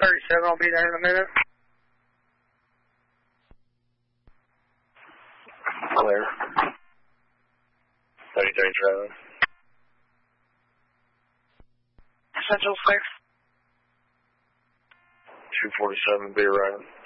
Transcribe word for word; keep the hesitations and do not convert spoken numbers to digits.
thirty-seven, I'll be there in a minute. Clear. thirty-three Travis. Central six. two forty-seven, be around.